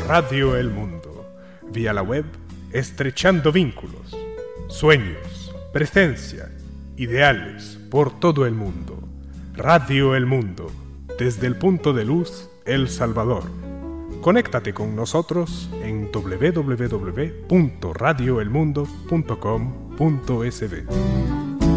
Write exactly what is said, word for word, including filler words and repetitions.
Radio El Mundo. Vía la web, estrechando vínculos, sueños, presencia, ideales por todo el mundo. Radio El Mundo, desde el punto de luz, El Salvador. Conéctate con nosotros en doble u doble u doble u punto radio el mundo punto com punto es be.